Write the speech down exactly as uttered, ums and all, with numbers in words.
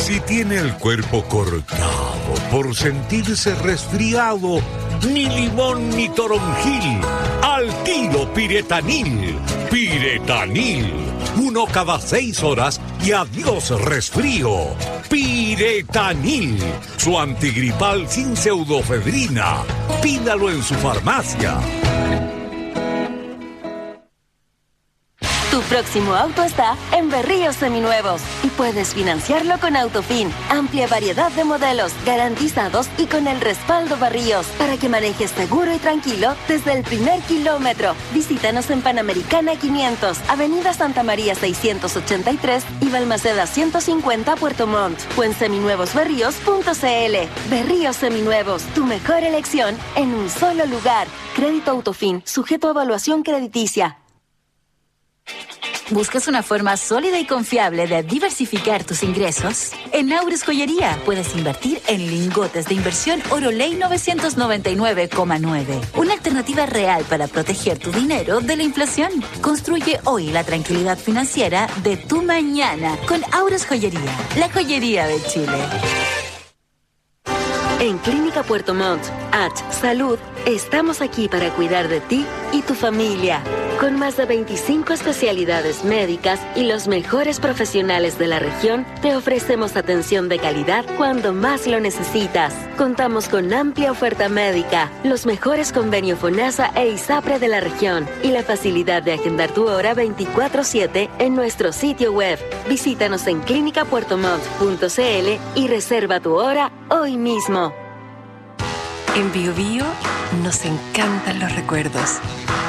Si tiene el cuerpo cortado por sentirse resfriado, ni limón ni toronjil, al tiro Piretanil. Piretanil, uno cada seis horas y adiós resfrío. Piretanil, su antigripal sin pseudofedrina. Pídalo en su farmacia. Tu próximo auto está en Berríos Seminuevos y puedes financiarlo con Autofin. Amplia variedad de modelos, garantizados y con el respaldo Berríos para que manejes seguro y tranquilo desde el primer kilómetro. Visítanos en Panamericana quinientos, Avenida Santa María seiscientos ochenta y tres y Balmaceda ciento cincuenta Puerto Montt o en seminuevos berríos punto c l. Berríos Seminuevos, tu mejor elección en un solo lugar. Crédito Autofin, sujeto a evaluación crediticia. ¿Buscas una forma sólida y confiable de diversificar tus ingresos? En Aures Joyería puedes invertir en lingotes de inversión Oroley novecientos noventa y nueve coma nueve. Una alternativa real para proteger tu dinero de la inflación. Construye hoy la tranquilidad financiera de tu mañana con Aures Joyería, la joyería de Chile. En Clínica Puerto Montt, H Salud, estamos aquí para cuidar de ti y tu familia. Con más de veinticinco especialidades médicas y los mejores profesionales de la región, te ofrecemos atención de calidad cuando más lo necesitas. Contamos con amplia oferta médica, los mejores convenios FONASA e ISAPRE de la región y la facilidad de agendar tu hora veinticuatro siete en nuestro sitio web. Visítanos en clínica puerto montt punto c l y reserva tu hora hoy mismo. En Bio Bio nos encantan los recuerdos.